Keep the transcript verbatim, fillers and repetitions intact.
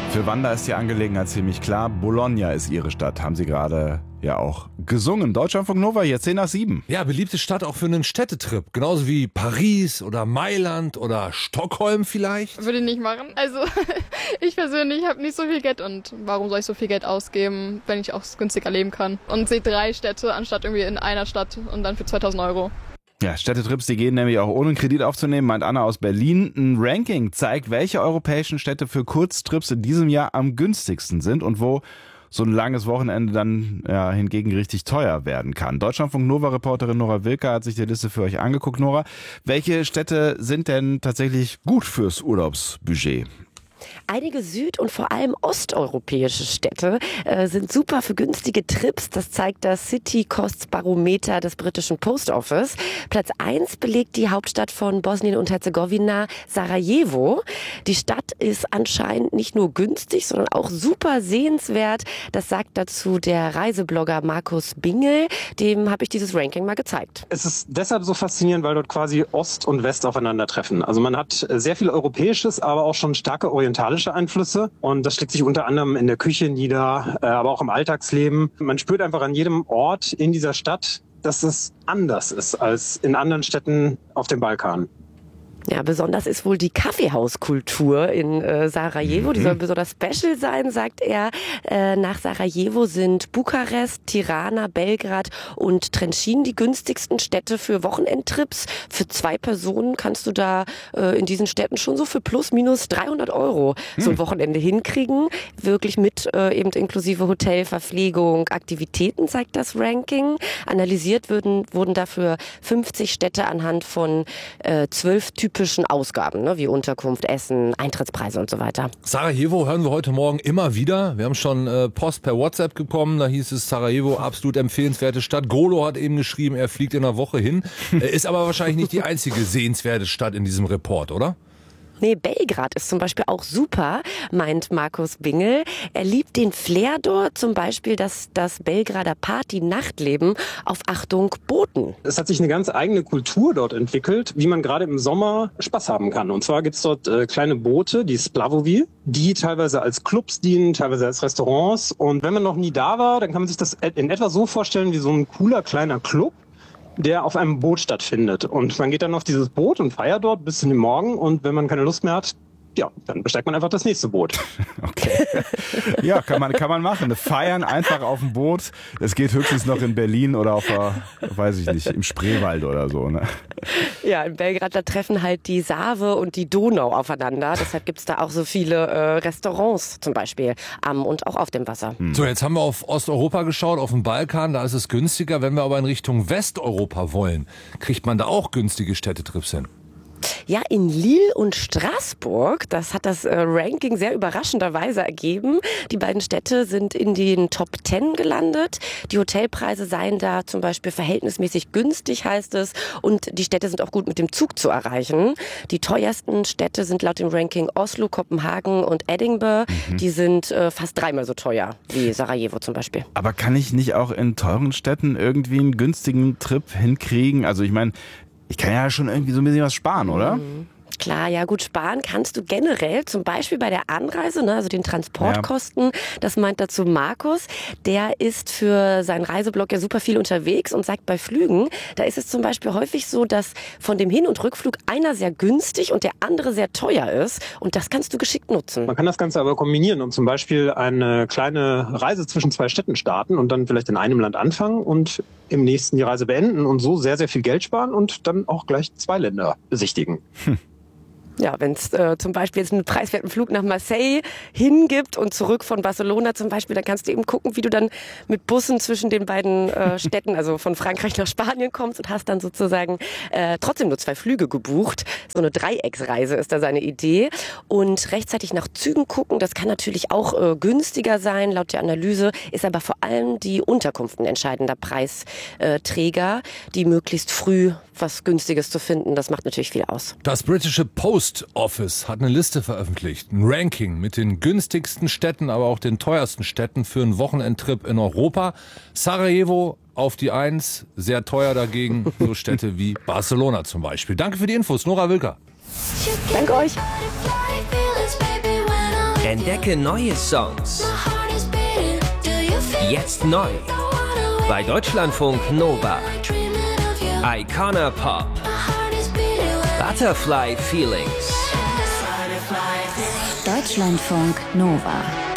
Für Wanda ist die Angelegenheit ziemlich klar. Bologna ist ihre Stadt, haben sie gerade ja auch gesungen. Deutschlandfunk Nova, hier zehn nach sieben. Ja, beliebte Stadt auch für einen Städtetrip. Genauso wie Paris oder Mailand oder Stockholm vielleicht. Würde ich nicht machen. Also ich persönlich habe nicht so viel Geld und warum soll ich so viel Geld ausgeben, wenn ich auch günstiger leben kann? Und sehe drei Städte anstatt irgendwie in einer Stadt und dann für zweitausend Euro. Ja, Städtetrips, die gehen nämlich auch ohne einen Kredit aufzunehmen, meint Anna aus Berlin. Ein Ranking zeigt, welche europäischen Städte für Kurztrips in diesem Jahr am günstigsten sind und wo so ein langes Wochenende dann ja, hingegen richtig teuer werden kann. Deutschlandfunk Nova-Reporterin Nora Wilker hat sich die Liste für euch angeguckt. Nora, welche Städte sind denn tatsächlich gut fürs Urlaubsbudget? Einige süd- und vor allem osteuropäische Städte äh, sind super für günstige Trips. Das zeigt das City Costs Barometer des britischen Post Office. Platz eins belegt die Hauptstadt von Bosnien und Herzegowina, Sarajevo. Die Stadt ist anscheinend nicht nur günstig, sondern auch super sehenswert. Das sagt dazu der Reiseblogger Markus Bingel. Dem habe ich dieses Ranking mal gezeigt. Es ist deshalb so faszinierend, weil dort quasi Ost und West aufeinandertreffen. Also man hat sehr viel Europäisches, aber auch schon starke orientalische Einflüsse und das schlägt sich unter anderem in der Küche nieder, äh, aber auch im Alltagsleben. Man spürt einfach an jedem Ort in dieser Stadt, dass es anders ist als in anderen Städten auf dem Balkan. Ja, besonders ist wohl die Kaffeehauskultur in äh, Sarajevo. Die soll besonders special sein, sagt er. Äh, nach Sarajevo sind Bukarest, Tirana, Belgrad und Trenčín die günstigsten Städte für Wochenendtrips. Für zwei Personen kannst du da äh, in diesen Städten schon so für plus minus dreihundert Euro hm. so ein Wochenende hinkriegen. Wirklich mit äh, eben inklusive Hotel, Verpflegung, Aktivitäten, zeigt das Ranking. Analysiert wurden, wurden dafür fünfzig Städte anhand von äh, zwölf Typen typischen Ausgaben, ne, wie Unterkunft, Essen, Eintrittspreise und so weiter. Sarajevo hören wir heute Morgen immer wieder. Wir haben schon äh, Post per WhatsApp bekommen, da hieß es Sarajevo, absolut empfehlenswerte Stadt. Golo hat eben geschrieben, er fliegt in einer Woche hin. äh, ist aber wahrscheinlich nicht die einzige sehenswerte Stadt in diesem Report, oder? Nee, Belgrad ist zum Beispiel auch super, meint Markus Bingel. Er liebt den Flair dort, zum Beispiel das, das Belgrader Party-Nachtleben auf, Achtung, Booten. Es hat sich eine ganz eigene Kultur dort entwickelt, wie man gerade im Sommer Spaß haben kann. Und zwar gibt's dort äh, kleine Boote, die Splavovi, die teilweise als Clubs dienen, teilweise als Restaurants. Und wenn man noch nie da war, dann kann man sich das in etwa so vorstellen wie so ein cooler kleiner Club, der auf einem Boot stattfindet. Und man geht dann auf dieses Boot und feiert dort bis in den Morgen. Und wenn man keine Lust mehr hat, ja, dann besteigt man einfach das nächste Boot. Okay. Ja, kann man, kann man machen. Feiern einfach auf dem Boot. Es geht höchstens noch in Berlin oder auf der, weiß ich nicht, im Spreewald oder so. Ne? Ja, in Belgrad, da treffen halt die Save und die Donau aufeinander. Deshalb gibt's da auch so viele äh, Restaurants zum Beispiel am und auch auf dem Wasser. Hm. So, jetzt haben wir auf Osteuropa geschaut, auf dem Balkan, da ist es günstiger. Wenn wir aber in Richtung Westeuropa wollen, kriegt man da auch günstige Städtetrips hin? Ja, in Lille und Straßburg, das hat das äh, Ranking sehr überraschenderweise ergeben. Die beiden Städte sind in den Top Ten gelandet. Die Hotelpreise seien da zum Beispiel verhältnismäßig günstig, heißt es. Und die Städte sind auch gut mit dem Zug zu erreichen. Die teuersten Städte sind laut dem Ranking Oslo, Kopenhagen und Edinburgh. Mhm. Die sind äh, fast dreimal so teuer wie Sarajevo zum Beispiel. Aber kann ich nicht auch in teuren Städten irgendwie einen günstigen Trip hinkriegen? Also ich meine, ich kann ja schon irgendwie so ein bisschen was sparen, oder? Mhm. Klar, ja gut, sparen kannst du generell, zum Beispiel bei der Anreise, ne, also den Transportkosten. Ja. Das meint dazu Markus. Der ist für seinen Reiseblog ja super viel unterwegs und sagt, bei Flügen, da ist es zum Beispiel häufig so, dass von dem Hin- und Rückflug einer sehr günstig und der andere sehr teuer ist. Und das kannst du geschickt nutzen. Man kann das Ganze aber kombinieren und zum Beispiel eine kleine Reise zwischen zwei Städten starten und dann vielleicht in einem Land anfangen und im nächsten die Reise beenden und so sehr, sehr viel Geld sparen und dann auch gleich zwei Länder besichtigen. Hm. Ja, wenn es äh, zum Beispiel jetzt einen preiswerten Flug nach Marseille hingibt und zurück von Barcelona zum Beispiel, dann kannst du eben gucken, wie du dann mit Bussen zwischen den beiden äh, Städten, also von Frankreich nach Spanien kommst und hast dann sozusagen äh, trotzdem nur zwei Flüge gebucht. So eine Dreiecksreise ist da seine Idee. Und rechtzeitig nach Zügen gucken, das kann natürlich auch äh, günstiger sein, laut der Analyse, ist aber vor allem die Unterkunft ein entscheidender Preisträger, die möglichst früh was Günstiges zu finden, das macht natürlich viel aus. Das britische Post Office hat eine Liste veröffentlicht, ein Ranking mit den günstigsten Städten, aber auch den teuersten Städten für einen Wochenendtrip in Europa. Sarajevo auf die Eins, sehr teuer dagegen, so Städte wie Barcelona zum Beispiel. Danke für die Infos, Nora Wilker. Danke euch. Entdecke neue Songs. Jetzt neu. Bei Deutschlandfunk Nova. Icona Pop. Butterfly Feelings. Deutschlandfunk Nova.